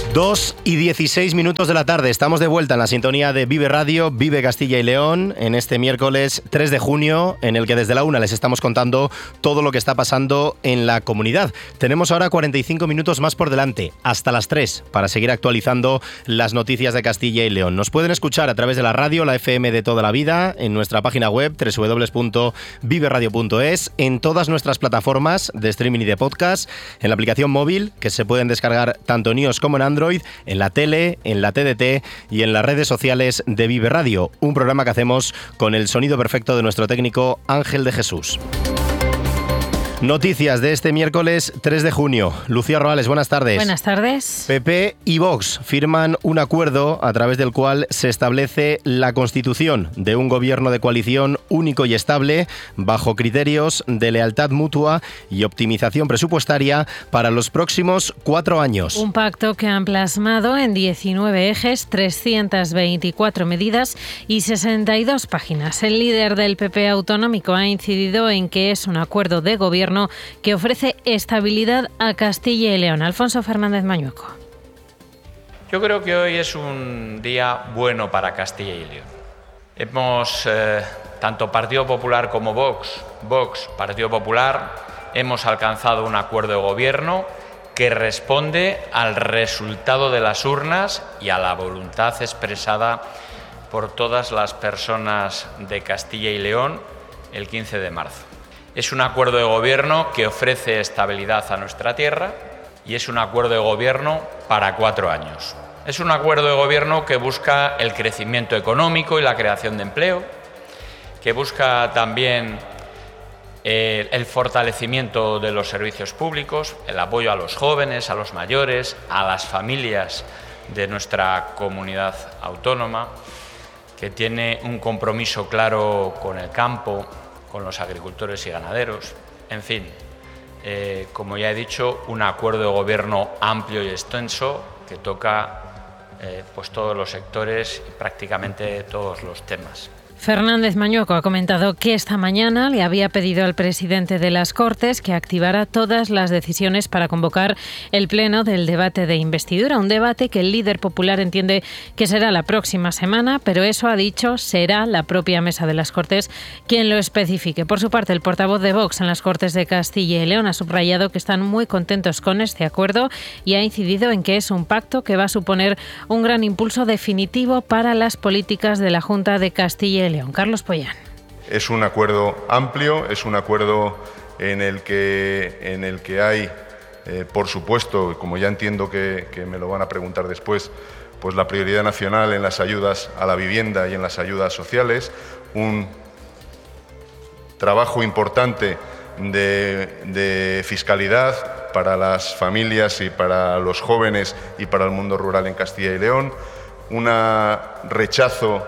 2:16 de la tarde. Estamos de vuelta en la sintonía de Vive Radio, Vive Castilla y León, en este miércoles 3 de junio, en el que desde la 1 les estamos contando todo lo que está pasando en la comunidad. Tenemos ahora 45 minutos más por delante, hasta las 3, para seguir actualizando las noticias de Castilla y León. Nos pueden escuchar a través de la radio, la FM de toda la vida, en nuestra página web www.viveradio.es, en todas nuestras plataformas de streaming y de podcast, en la aplicación móvil, que se pueden descargar tanto en iOS como en Android, en la tele, en la TDT y en las redes sociales de Vive Radio, un programa que hacemos con el sonido perfecto de nuestro técnico Ángel de Jesús. Noticias de este miércoles 3 de junio. Lucía Roales, buenas tardes. Buenas tardes. PP y Vox firman un acuerdo a través del cual se establece la constitución de un gobierno de coalición único y estable bajo criterios de lealtad mutua y optimización presupuestaria para los próximos 4 años. Un pacto que han plasmado en 19 ejes, 324 medidas y 62 páginas. El líder del PP autonómico ha incidido en que es un acuerdo de gobierno que ofrece estabilidad a Castilla y León. Alfonso Fernández Mañueco. Yo creo que hoy es un día bueno para Castilla y León. Hemos, tanto Partido Popular como Vox, Partido Popular, hemos alcanzado un acuerdo de gobierno que responde al resultado de las urnas y a la voluntad expresada por todas las personas de Castilla y León el 15 de marzo. Es un acuerdo de gobierno que ofrece estabilidad a nuestra tierra y es un acuerdo de gobierno para 4 años. Es un acuerdo de gobierno que busca el crecimiento económico y la creación de empleo, que busca también el fortalecimiento de los servicios públicos, el apoyo a los jóvenes, a los mayores, a las familias de nuestra comunidad autónoma, que tiene un compromiso claro con el campo, con los agricultores y ganaderos, en fin, como ya he dicho, un acuerdo de gobierno amplio y extenso que toca pues todos los sectores y prácticamente todos los temas. Fernández Mañueco ha comentado que esta mañana le había pedido al presidente de las Cortes que activara todas las decisiones para convocar el pleno del debate de investidura, un debate que el líder popular entiende que será la próxima semana, pero eso, ha dicho, será la propia mesa de las Cortes quien lo especifique. Por su parte, el portavoz de Vox en las Cortes de Castilla y León ha subrayado que están muy contentos con este acuerdo y ha incidido en que es un pacto que va a suponer un gran impulso definitivo para las políticas de la Junta de Castilla y León. Carlos Pollán. Es un acuerdo amplio, es un acuerdo en el que hay, por supuesto, como ya entiendo que me lo van a preguntar después, pues la prioridad nacional en las ayudas a la vivienda y en las ayudas sociales, un trabajo importante de fiscalidad para las familias y para los jóvenes y para el mundo rural en Castilla y León, un rechazo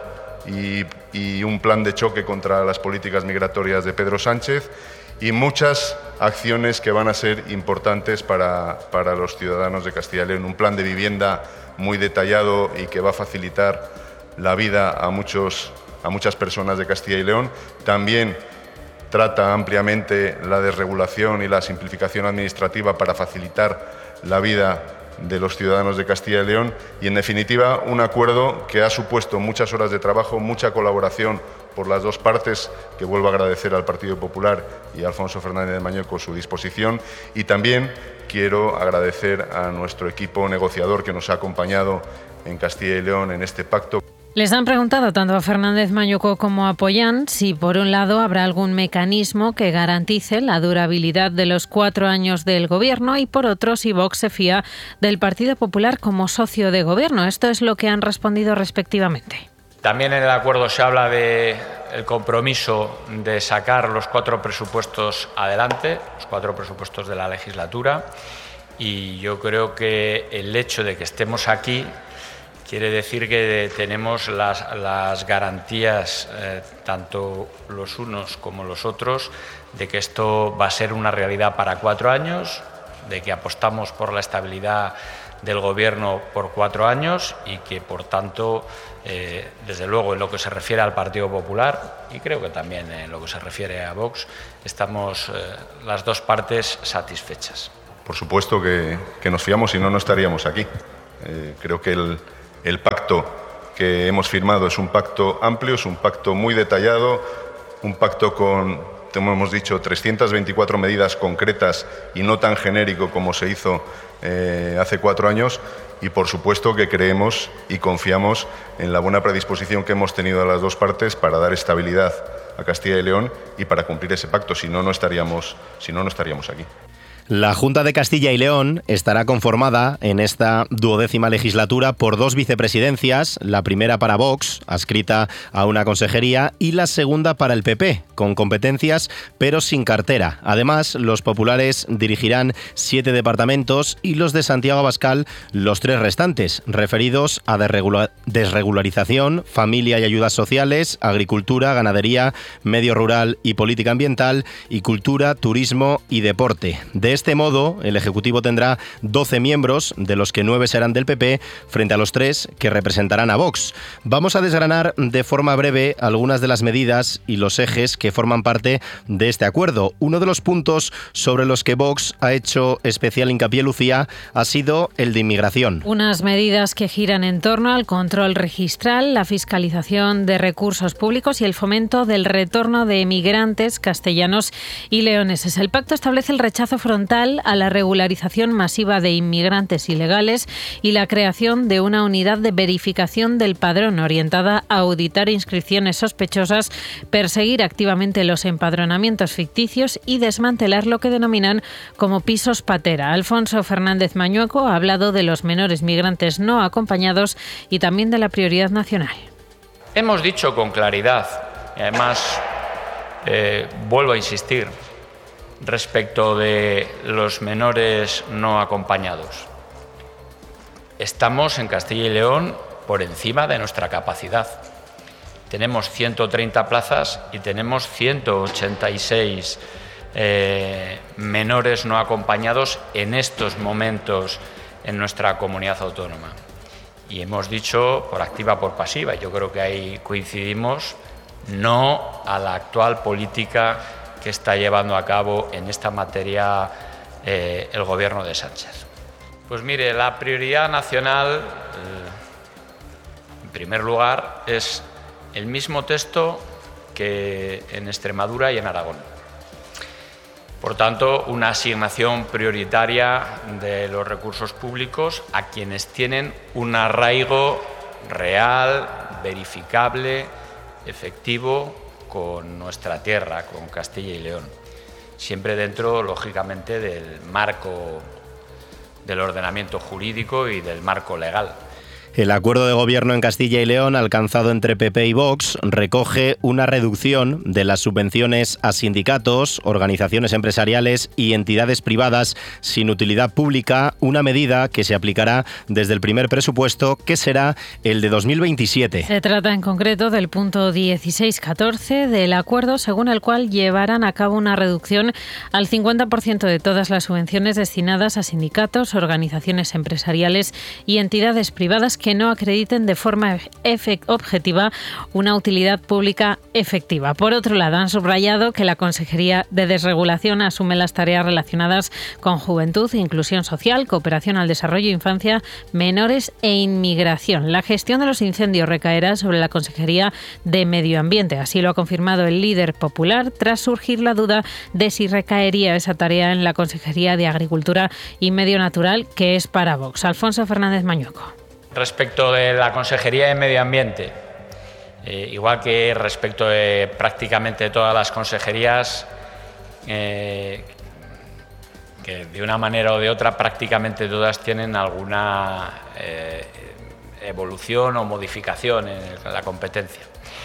y un plan de choque contra las políticas migratorias de Pedro Sánchez y muchas acciones que van a ser importantes para los ciudadanos de Castilla y León. Un plan de vivienda muy detallado y que va a facilitar la vida a muchas personas de Castilla y León. También trata ampliamente la desregulación y la simplificación administrativa para facilitar la vida de los ciudadanos de Castilla y León y, en definitiva, un acuerdo que ha supuesto muchas horas de trabajo, mucha colaboración por las dos partes, que vuelvo a agradecer al Partido Popular y a Alfonso Fernández de Mañueco su disposición, y también quiero agradecer a nuestro equipo negociador que nos ha acompañado en Castilla y León en este pacto. Les han preguntado tanto a Fernández Mañueco como a Pollán si, por un lado, habrá algún mecanismo que garantice la durabilidad de los 4 años del Gobierno y, por otro, si Vox se fía del Partido Popular como socio de Gobierno. Esto es lo que han respondido respectivamente. También en el acuerdo se habla del compromiso de sacar los 4 presupuestos adelante, los 4 presupuestos de la legislatura, y yo creo que el hecho de que estemos aquí quiere decir que tenemos las garantías, tanto los unos como los otros, de que esto va a ser una realidad para 4 años, de que apostamos por la estabilidad del Gobierno por 4 años y que, por tanto, desde luego, en lo que se refiere al Partido Popular y creo que también en lo que se refiere a Vox, estamos las dos partes satisfechas. Por supuesto que nos fiamos, si no, no estaríamos aquí. Creo que el pacto que hemos firmado es un pacto amplio, es un pacto muy detallado, un pacto con, como hemos dicho, 324 medidas concretas y no tan genérico como se hizo hace 4 años, y por supuesto que creemos y confiamos en la buena predisposición que hemos tenido a las dos partes para dar estabilidad a Castilla y León y para cumplir ese pacto, si no, no estaríamos aquí. La Junta de Castilla y León estará conformada en esta 12ª legislatura por 2 vicepresidencias, la primera para Vox, adscrita a una consejería, y la segunda para el PP, con competencias pero sin cartera. Además, los populares dirigirán 7 departamentos y los de Santiago Abascal los 3 restantes, referidos a desregularización, familia y ayudas sociales, agricultura, ganadería, medio rural y política ambiental, y cultura, turismo y deporte. De este modo, el Ejecutivo tendrá 12 miembros, de los que 9 serán del PP, frente a los 3 que representarán a Vox. Vamos a desgranar de forma breve algunas de las medidas y los ejes que forman parte de este acuerdo. Uno de los puntos sobre los que Vox ha hecho especial hincapié, Lucía, ha sido el de inmigración. Unas medidas que giran en torno al control registral, la fiscalización de recursos públicos y el fomento del retorno de emigrantes castellanos y leoneses. El pacto establece el rechazo frontal a la regularización masiva de inmigrantes ilegales y la creación de una unidad de verificación del padrón orientada a auditar inscripciones sospechosas, perseguir activamente los empadronamientos ficticios y desmantelar lo que denominan como pisos patera. Alfonso Fernández Mañueco ha hablado de los menores migrantes no acompañados y también de la prioridad nacional. Hemos dicho con claridad, y además vuelvo a insistir, respecto de los menores no acompañados. Estamos en Castilla y León por encima de nuestra capacidad. Tenemos 130 plazas y tenemos 186 menores no acompañados en estos momentos en nuestra comunidad autónoma. Y hemos dicho por activa, por pasiva, yo creo que ahí coincidimos, no a la actual política que está llevando a cabo en esta materia el Gobierno de Sánchez. Pues mire, la prioridad nacional, en primer lugar, es el mismo texto que en Extremadura y en Aragón. Por tanto, una asignación prioritaria de los recursos públicos a quienes tienen un arraigo real, verificable, efectivo, con nuestra tierra, con Castilla y León, siempre dentro, lógicamente, del marco del ordenamiento jurídico y del marco legal. El acuerdo de gobierno en Castilla y León, alcanzado entre PP y Vox, recoge una reducción de las subvenciones a sindicatos, organizaciones empresariales y entidades privadas sin utilidad pública, una medida que se aplicará desde el primer presupuesto, que será el de 2027. Se trata en concreto del punto 16.14 del acuerdo, según el cual llevarán a cabo una reducción al 50% de todas las subvenciones destinadas a sindicatos, organizaciones empresariales y entidades privadas que no acrediten de forma objetiva una utilidad pública efectiva. Por otro lado, han subrayado que la Consejería de Desregulación asume las tareas relacionadas con juventud, inclusión social, cooperación al desarrollo, infancia, menores e inmigración. La gestión de los incendios recaerá sobre la Consejería de Medio Ambiente. Así lo ha confirmado el líder popular tras surgir la duda de si recaería esa tarea en la Consejería de Agricultura y Medio Natural, que es para Vox. Alfonso Fernández Mañueco. Respecto de la Consejería de Medio Ambiente, igual que respecto de prácticamente todas las consejerías, que de una manera o de otra prácticamente todas tienen alguna evolución o modificación en la competencia.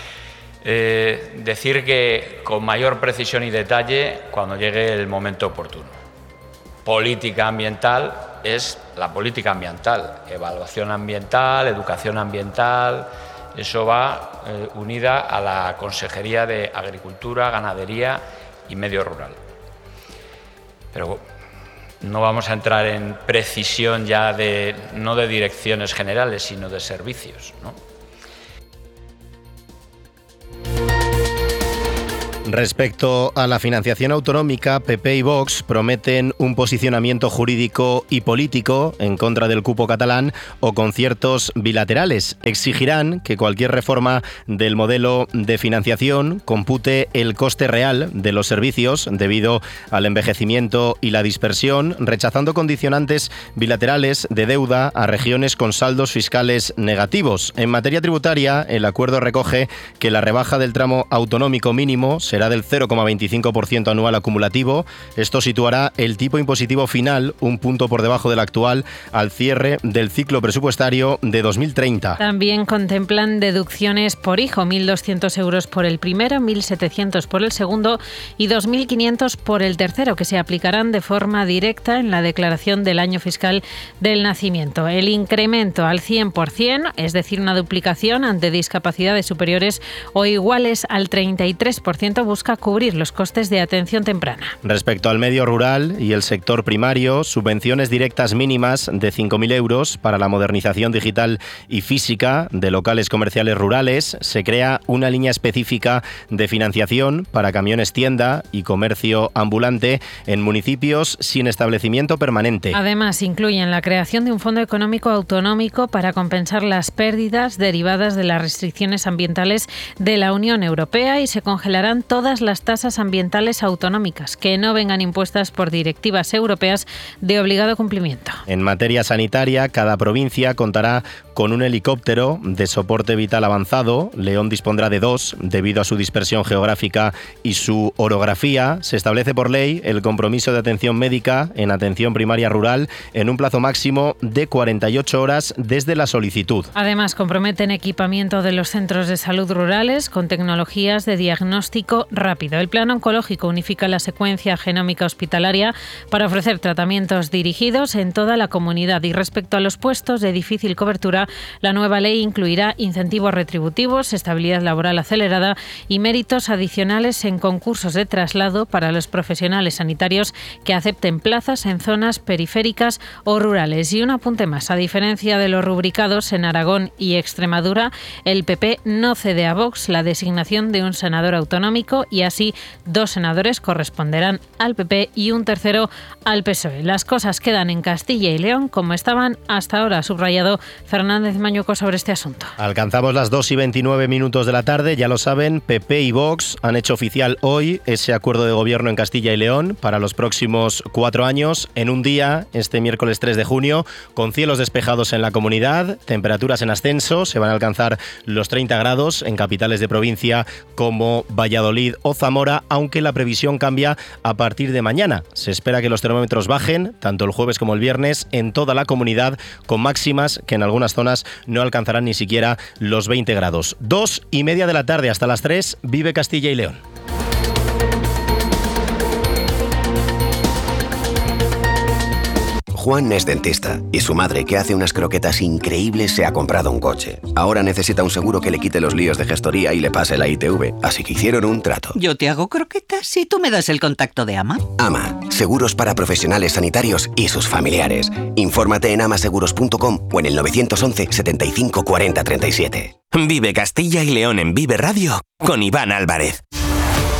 Decir que con mayor precisión y detalle cuando llegue el momento oportuno. Política ambiental es la política ambiental, evaluación ambiental, educación ambiental, eso va unida a la Consejería de Agricultura, Ganadería y Medio Rural. Pero no vamos a entrar en precisión ya no de direcciones generales, sino de servicios, ¿no? Respecto a la financiación autonómica, PP y Vox prometen un posicionamiento jurídico y político en contra del cupo catalán o conciertos bilaterales. Exigirán que cualquier reforma del modelo de financiación compute el coste real de los servicios debido al envejecimiento y la dispersión, rechazando condicionantes bilaterales de deuda a regiones con saldos fiscales negativos. En materia tributaria, el acuerdo recoge que la rebaja del tramo autonómico mínimo será del 0,25% anual acumulativo. Esto situará el tipo impositivo final un punto por debajo del actual al cierre del ciclo presupuestario de 2030. También contemplan deducciones por hijo, 1.200 euros por el primero, 1.700 por el segundo y 2.500 por el tercero, que se aplicarán de forma directa en la declaración del año fiscal del nacimiento. El incremento al 100%, es decir, una duplicación ante discapacidades superiores o iguales al 33%, busca cubrir los costes de atención temprana. Respecto al medio rural y el sector primario, subvenciones directas mínimas de 5.000 euros para la modernización digital y física de locales comerciales rurales. Se crea una línea específica de financiación para camiones tienda y comercio ambulante en municipios sin establecimiento permanente. Además, incluyen la creación de un fondo económico autonómico para compensar las pérdidas derivadas de las restricciones ambientales de la Unión Europea y se congelarán todas las tasas ambientales autonómicas que no vengan impuestas por directivas europeas de obligado cumplimiento. En materia sanitaria, cada provincia contará con un helicóptero de soporte vital avanzado. León dispondrá de 2 debido a su dispersión geográfica y su orografía. Se establece por ley el compromiso de atención médica en atención primaria rural en un plazo máximo de 48 horas desde la solicitud. Además, comprometen equipamiento de los centros de salud rurales con tecnologías de diagnóstico rápido. El plan oncológico unifica la secuencia genómica hospitalaria para ofrecer tratamientos dirigidos en toda la comunidad. Y respecto a los puestos de difícil cobertura, la nueva ley incluirá incentivos retributivos, estabilidad laboral acelerada y méritos adicionales en concursos de traslado para los profesionales sanitarios que acepten plazas en zonas periféricas o rurales. Y un apunte más, a diferencia de los rubricados en Aragón y Extremadura, el PP no cede a Vox la designación de un senador autonómico y así 2 senadores corresponderán al PP y un tercero al PSOE. Las cosas quedan en Castilla y León como estaban hasta ahora, ha subrayado Fernández Mañuco sobre este asunto. Alcanzamos las 2:29 de la tarde, ya lo saben, PP y Vox han hecho oficial hoy ese acuerdo de gobierno en Castilla y León para los próximos 4 años, en un día, este miércoles 3 de junio, con cielos despejados en la comunidad, temperaturas en ascenso, se van a alcanzar los 30 grados en capitales de provincia como Valladolid o Zamora, aunque la previsión cambia a partir de mañana. Se espera que los termómetros bajen, tanto el jueves como el viernes, en toda la comunidad, con máximas que en algunas zonas no alcanzarán ni siquiera los 20 grados. 2:30 de la tarde hasta las 3, vive Castilla y León. Juan es dentista y su madre, que hace unas croquetas increíbles, se ha comprado un coche. Ahora necesita un seguro que le quite los líos de gestoría y le pase la ITV, así que hicieron un trato. Yo te hago croquetas y tú me das el contacto de AMA. AMA, seguros para profesionales sanitarios y sus familiares. Infórmate en amaseguros.com o en el 911 75 40 37. Vive Castilla y León en Vive Radio con Iván Álvarez.